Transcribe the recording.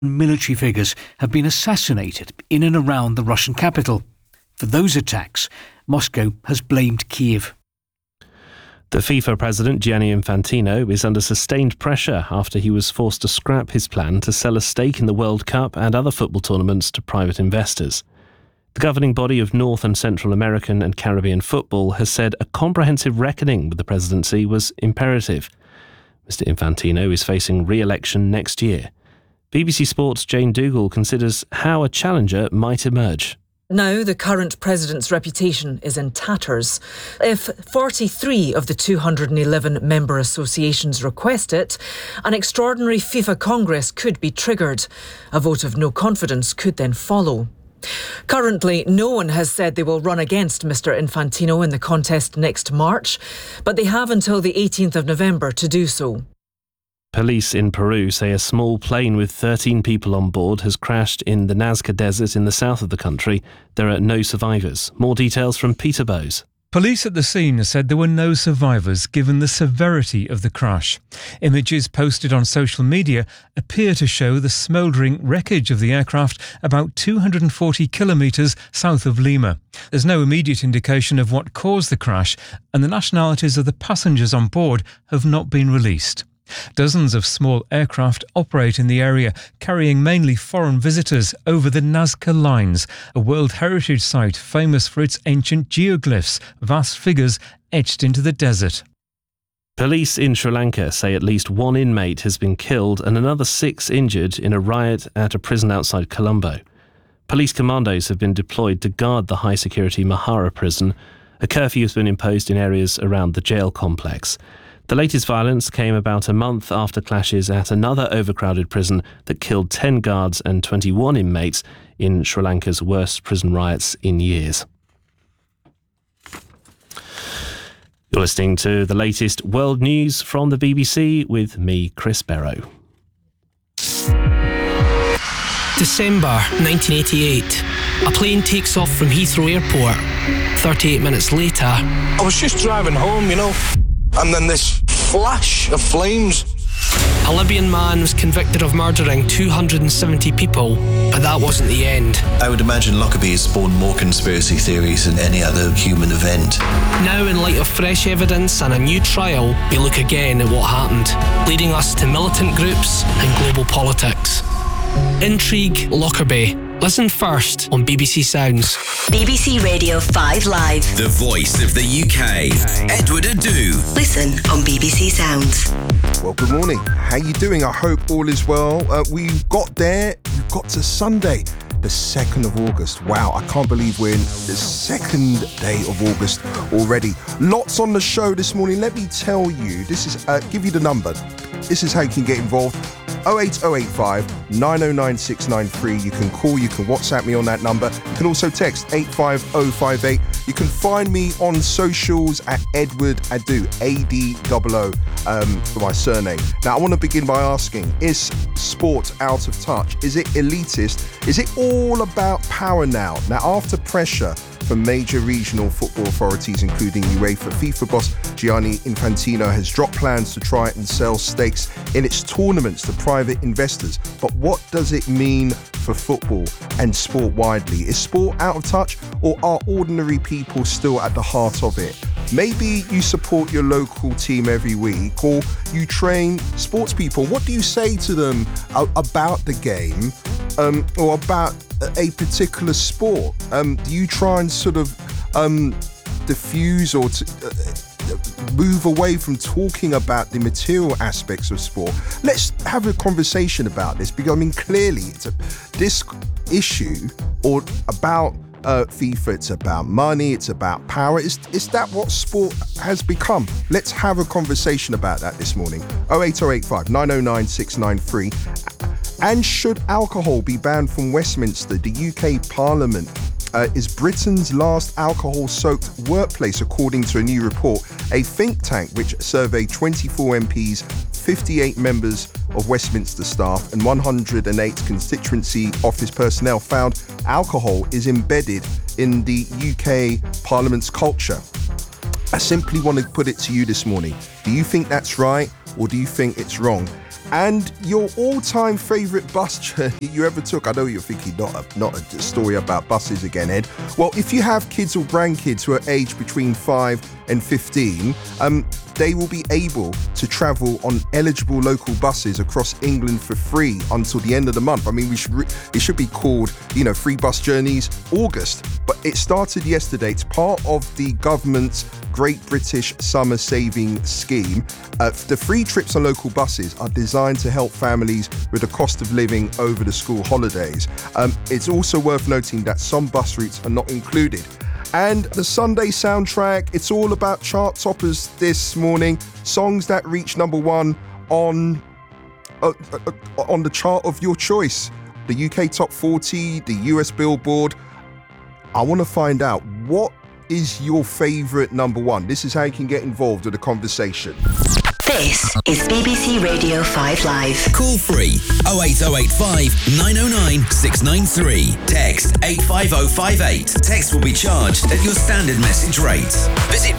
military figures have been assassinated in and around the Russian capital. For those attacks, Moscow has blamed Kiev. The FIFA president, Gianni Infantino, is under sustained pressure after he was forced to scrap his plan to sell a stake in the World Cup and other football tournaments to private investors. The governing body of North and Central American and Caribbean football has said a comprehensive reckoning with the presidency was imperative. Mr. Infantino is facing re-election next year. BBC Sport's Jane Dougal considers how a challenger might emerge. Now the current president's reputation is in tatters. If 43 of the 211 member associations request it, an extraordinary FIFA Congress could be triggered. A vote of no confidence could then follow. Currently, no one has said they will run against Mr. Infantino in the contest next March, but they have until the 18th of November to do so. Police in Peru say a small plane with 13 people on board has crashed in the Nazca Desert in the south of the country. There are no survivors. More details from Peter Bowes. Police at the scene said there were no survivors given the severity of the crash. Images posted on social media appear to show the smouldering wreckage of the aircraft about 240 kilometres south of Lima. There's no immediate indication of what caused the crash, and the nationalities of the passengers on board have not been released. Dozens of small aircraft operate in the area, carrying mainly foreign visitors over the Nazca Lines, a World Heritage Site famous for its ancient geoglyphs, vast figures etched into the desert. Police in Sri Lanka say at least one inmate has been killed and another 6 injured in a riot at a prison outside Colombo. Police commandos have been deployed to guard the high-security Mahara prison. A curfew has been imposed in areas around the jail complex. The latest violence came about a month after clashes at another overcrowded prison that killed 10 guards and 21 inmates in Sri Lanka's worst prison riots in years. You're listening to the latest world news from the BBC with me, Chris Barrow. December 1988. A plane takes off from Heathrow Airport. 38 minutes later, I was just driving home, and then this flash of flames. A Libyan man was convicted of murdering 270 people, but that wasn't the end. I would imagine Lockerbie has spawned more conspiracy theories than any other human event. Now, in light of fresh evidence and a new trial, we look again at what happened, leading us to militant groups and global politics. Intrigue Lockerbie. Listen first on BBC Sounds. BBC Radio 5 Live. The voice of the UK. Edward Adu. Listen on BBC Sounds. Well, good morning. How you doing? I hope all is well. We've got to Sunday, the 2nd of August. Wow, I can't believe we're in the 2nd day of August already. Lots on the show this morning. Let me tell you, this is, give you the number. This is how you can get involved. 08085 909 693. You can call, you can WhatsApp me on that number. You can also text 85058. You can find me on socials at Edward Adu, ADOO, for my surname. Now, I want to begin by asking, is sport out of touch? Is it elitist? Is it all about power now? Now, after pressure from major regional football authorities, including UEFA, FIFA boss Gianni Infantino has dropped plans to try and sell stakes in its tournaments to private investors. But what does it mean for football and sport widely? Is sport out of touch, or are ordinary people still at the heart of it? Maybe you support your local team every week, or you train sports people. What do you say to them about the game, or about a particular sport? Do you try and sort of diffuse or move away from talking about the material aspects of sport? Let's have a conversation about this, because clearly this issue or about FIFA, it's about money, it's about power. Is that what sport has become? Let's have a conversation about that this morning. 08085 909 693. And should alcohol be banned from Westminster? The UK Parliament is Britain's last alcohol-soaked workplace, according to a new report. A think tank which surveyed 24 MPs, 58 members of Westminster staff and 108 constituency office personnel found alcohol is embedded in the UK Parliament's culture. I simply want to put it to you this morning. Do you think that's right, or do you think it's wrong? And your all-time favourite bus journey you ever took? I know you're thinking not a story about buses again, Ed. Well, if you have kids or grandkids who are aged between 5 and 15, they will be able to travel on eligible local buses across England for free until the end of the month. I mean, it should be called, Free Bus Journeys August. But it started yesterday. It's part of the government's Great British Summer Saving Scheme. The free trips on local buses are designed to help families with the cost of living over the school holidays. It's also worth noting that some bus routes are not included. And the Sunday soundtrack, it's all about chart toppers this morning. Songs that reach number one on the chart of your choice. The UK Top 40, the US Billboard. I want to find out, what is your favourite number one? This is how you can get involved with the conversation. This is BBC Radio 5 Live. Call free 08085 909 693. Text 85058. Text will be charged at your standard message rate. Visit